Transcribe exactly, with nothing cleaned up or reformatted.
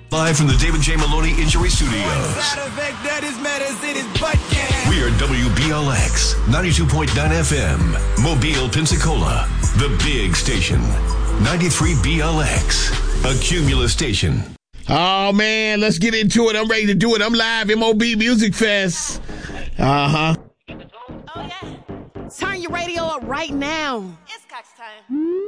Live from the David J. Maloney Injury Studios. We are W B L X ninety-two point nine F M, Mobile, Pensacola, the big station. ninety-three B L X, a Cumulus station. Oh, man, let's get into it. I'm ready to do it. I'm live, M O B Music Fest. Uh-huh. Oh, yeah. Turn your radio up right now. It's Cox time.